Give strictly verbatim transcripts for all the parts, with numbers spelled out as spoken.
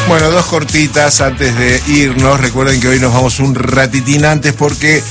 Bueno, dos cortitas antes de irnos. Recuerden que hoy nos vamos un ratitín antes porque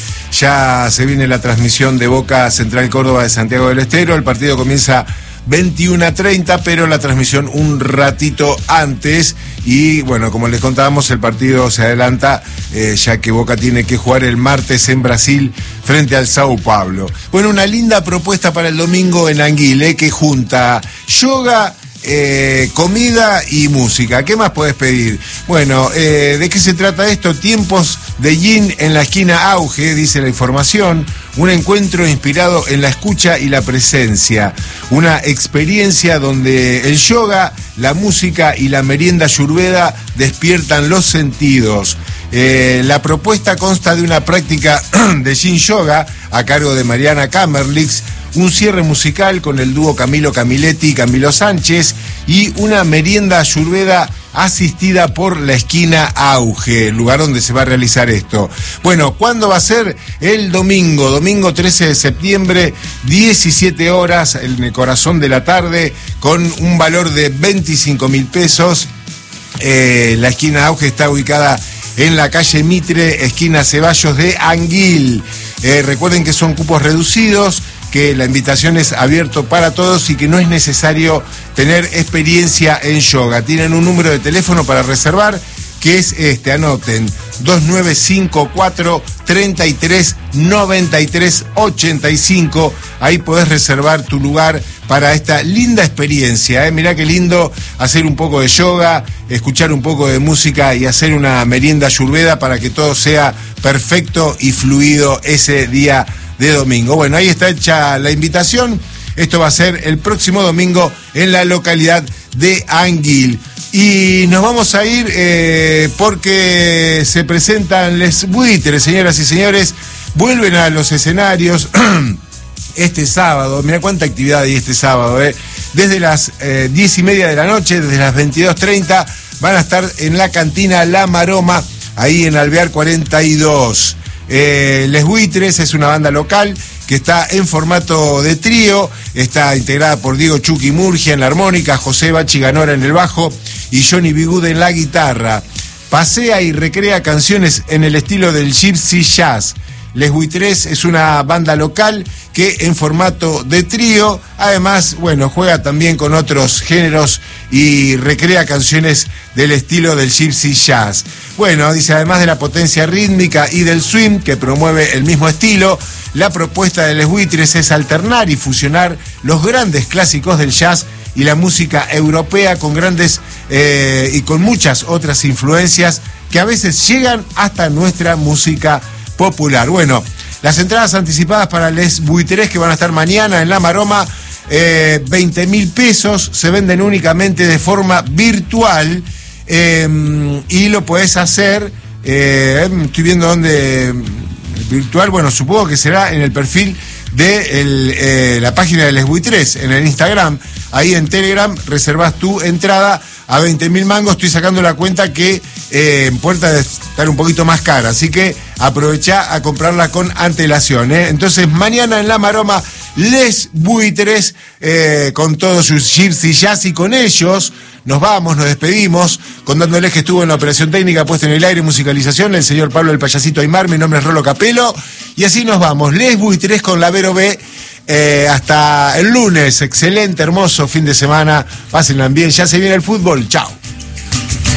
ya se viene la transmisión de Boca Central Córdoba de Santiago del Estero. El partido comienza veintiuno a treinta, pero la transmisión un ratito antes. Y bueno, como les contábamos, el partido se adelanta eh, ya que Boca tiene que jugar el martes en Brasil frente al Sao Paulo. Bueno, una linda propuesta para el domingo en Anguille, que junta yoga, Eh, comida y música. ¿Qué más podés pedir? Bueno, eh, ¿de qué se trata esto? Tiempos de yin en la esquina Auge, dice la información. Un encuentro inspirado en la escucha y la presencia. Una experiencia donde el yoga, la música y la merienda ayurveda despiertan los sentidos. Eh, la propuesta consta de una práctica de yin yoga a cargo de Mariana Kamerlitz, un cierre musical con el dúo Camilo Camiletti y Camilo Sánchez y una merienda ayurveda asistida por la esquina Auge, el lugar donde se va a realizar esto. Bueno, ¿cuándo va a ser? El domingo, domingo trece de septiembre, diecisiete horas, en el corazón de la tarde, con un valor de veinticinco mil pesos. Eh, la esquina Auge está ubicada en la calle Mitre, esquina Ceballos de Anguille. Eh, recuerden que son cupos reducidos, que la invitación es abierto para todos y que no es necesario tener experiencia en yoga. Tienen un número de teléfono para reservar, que es este, anoten, dos nueve cinco cuatro, treinta y tres, noventa y tres, ochenta y cinco. Ahí podés reservar tu lugar para esta linda experiencia, ¿eh? Mirá qué lindo hacer un poco de yoga, escuchar un poco de música y hacer una merienda ayurveda para que todo sea perfecto y fluido ese día de domingo. Bueno, ahí está hecha la invitación. Esto va a ser el próximo domingo en la localidad de Anguille. Y nos vamos a ir eh, porque se presentan Les Buitres, señoras y señores. Vuelven a los escenarios este sábado. Mirá cuánta actividad hay este sábado, ¿eh? Desde las eh, diez y media de la noche, desde las veintidós treinta, van a estar en la cantina La Maroma, ahí en Alvear cuarenta y dos. Eh, Les Buitres es una banda local que está en formato de trío, está integrada por Diego Chucky Murgia en la armónica, José Bachi Ganora en el bajo y Johnny Bigude en la guitarra. Pasea y recrea canciones en el estilo del gypsy jazz. Les Buitres es una banda local que en formato de trío, además, bueno, juega también con otros géneros y recrea canciones del estilo del gypsy jazz. Bueno, dice, además de la potencia rítmica y del swing que promueve el mismo estilo, la propuesta de Les Buitres es alternar y fusionar los grandes clásicos del jazz y la música europea con grandes eh, y con muchas otras influencias que a veces llegan hasta nuestra música popular. Bueno, las entradas anticipadas para Les Buitres, que van a estar mañana en La Maroma, eh, veinte mil pesos, se venden únicamente de forma virtual eh, y lo podés hacer, eh, estoy viendo dónde, virtual, bueno, supongo que será en el perfil de el, eh, la página de Les Buitres, en el Instagram. Ahí en Telegram reservas tu entrada a veinte mil mangos. Estoy sacando la cuenta que eh, en puerta de estar un poquito más cara, así que aprovechá a comprarla con antelación, ¿eh? Entonces mañana en La Maroma, Les Buitres eh, con todos sus gypsy jazz, y con ellos nos vamos, nos despedimos, contándoles que estuvo en la operación técnica puesta en el aire, musicalización, el señor Pablo el Payasito Aymar. Mi nombre es Rolo Capelo y así nos vamos. Les Buitres con la Vero B. Eh, hasta el lunes. Excelente, hermoso fin de semana. Pásenla bien. Ya se viene el fútbol. Chao.